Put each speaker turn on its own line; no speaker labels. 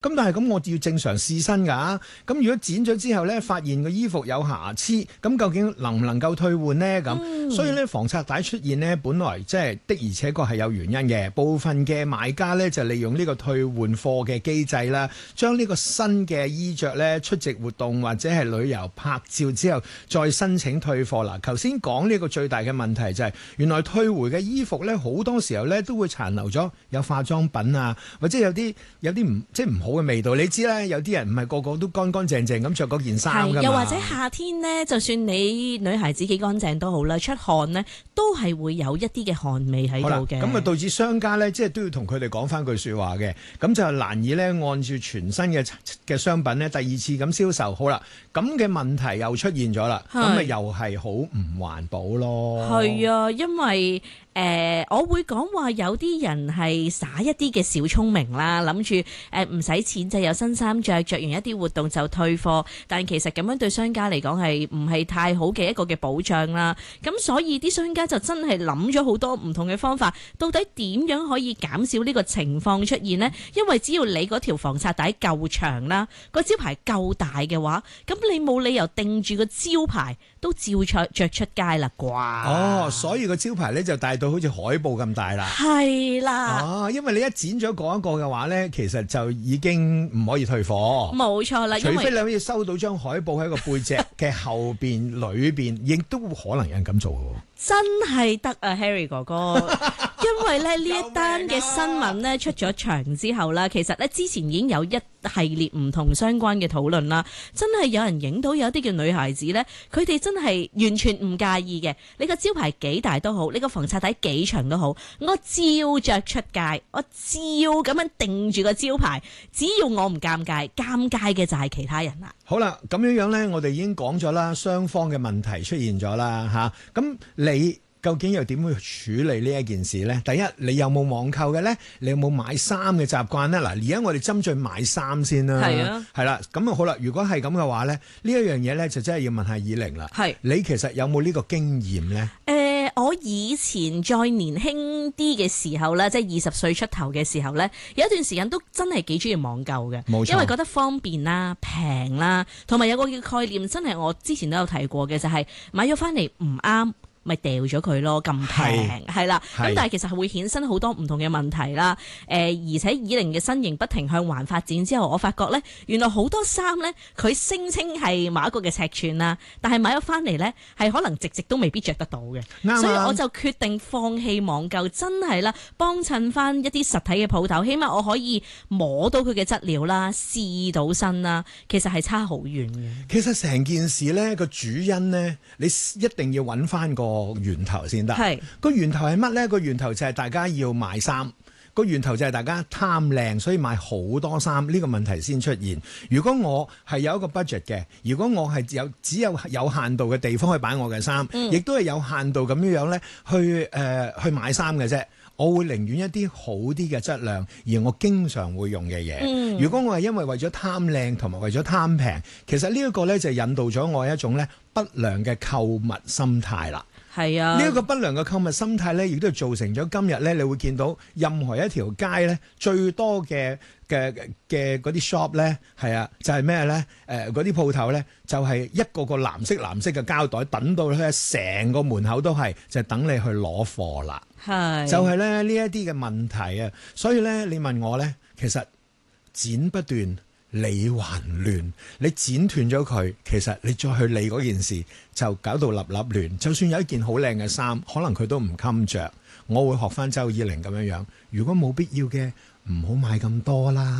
咁但係咁我要正常試身㗎，咁如果剪咗之後咧，發現個衣服有瑕疵，咁究竟能唔能夠退換呢？咁所以咧防拆帶出現呢，本來即係的而且確係有原因嘅。部分嘅買家咧就利用呢個退換貨嘅機制啦，將呢個新嘅衣着咧出席活動或者係旅遊拍照之後再申請退貨啦。頭先講呢個最大嘅問題就係原來退回嘅衣服咧好多時候咧都會殘留咗有化妝品啊，或者有啲唔好嘅味道，你知啦，有啲人唔係個個都乾乾淨淨咁着嗰件衫㗎嘛。
又或者夏天呢，就算你女孩子幾乾淨都好啦，出汗呢都係會有一啲嘅汗味喺度嘅。
咁啊導致商家呢，即係都要同佢哋講翻句説話嘅，咁就難以呢按照全新嘅商品呢第二次咁銷售。好啦，咁嘅問題又出現咗啦，咁咪又係好唔環保咯。
係啊，因為我會講話有啲人係耍一啲嘅小聰明啦，諗住唔使錢就有新衫着，着完一啲活動就退貨，但其實咁樣對商家嚟講係唔係太好嘅一個嘅保障啦。咁所以啲商家就真係諗咗好多唔同嘅方法，到底點樣可以減少呢個情況出現呢？因為只要你嗰條防拆帶夠長啦，個招牌夠大嘅話，咁你冇理由定住個招牌都照着出街啦啩？
哦，所以個招牌咧就大到好似海報咁大啦。
係啦。
哦，因為你一剪咗嗰一個嘅話咧，其實就已經唔可以退貨。
冇錯啦，
除非你可以收到張海報喺個背脊嘅後邊、裏邊，亦都可能有人咁做嘅。
真係得啊 Harry 哥哥，因為咧呢一單嘅新聞咧出咗場之後啦，其實咧之前已經有一系列唔同相關嘅討論啦，真係有人影到有啲嘅女孩子咧，佢哋真係完全唔介意嘅，你個招牌幾大都好，你個防拆帶幾長都好，我照着出街，我照咁樣定住個招牌，只要我唔尷尬，尷尬嘅就係其他人啦。
好啦，咁樣咧，我哋已經講咗啦，雙方嘅問題出現咗啦，吓，咁你究竟又點去處理呢一件事呢？第一，你有冇網購嘅呢？你有冇買衫嘅習慣呢？嗱，而家我哋針對買衫先啦，
係啊，
係啦，咁啊好啦，如果係咁嘅話呢，呢一樣嘢呢，就真係要問下以玲啦。係，你其實有冇呢個經驗呢？
我以前再年輕啲嘅時候咧，即係20歲出頭嘅時候咧，有一段時間都真係幾中意網購嘅，冇錯，因為覺得方便啦、平啦，同埋有個嘅概念，真係我之前都有提過嘅，就係買咗翻嚟唔啱，咪掉咗佢咯，咁平係啦。咁但係其實係會衍生好多唔同嘅問題啦。而且以玲嘅身形不停向環發展之後，我發覺咧，原來好多衫咧，佢聲稱係某一個嘅尺寸啦，但係買咗翻嚟咧，係可能直都未必着得到嘅。所以我就決定放棄網購，真係啦，幫襯翻一啲實體嘅鋪頭，起碼我可以摸到佢嘅質料啦，試到身啦，其實係差好遠嘅。
其實成件事咧個主因咧，你一定要揾翻個源頭先得。係個源頭係乜呢？個源頭就係大家要買衫，個源頭就係大家貪靚，所以買好多衫，呢個問題先出現。如果我係有一個 budget 嘅，如果我係只有限度嘅地方去擺我嘅衫，亦都係有限度咁樣咧去買衫嘅啫。我會寧願一啲好啲嘅質量，而我經常會用嘅嘢。如果我係因為咗貪靚同埋為咗貪平，其實呢一個咧就引導咗我一種咧不良嘅購物心態啦。係啊，呢一個不良嘅購物心態咧，亦都係造成咗今日咧，你會見到任何一條街咧，最多嘅嗰啲 shop 咧，係啊，就係咩咧？嗰啲鋪頭咧，就係一個藍色嘅膠袋，等到咧成個門口都係，就係等你去攞貨啦。係，就係咧呢一啲嘅問題啊。所以咧，你問我咧，其實剪不斷，理還亂。你剪斷咗佢，其實你再去理嗰件事，就搞到立亂。就算有一件好靚嘅衫，可能佢都唔襟着。我會學翻周以玲咁樣，如果冇必要嘅，唔好買咁多啦。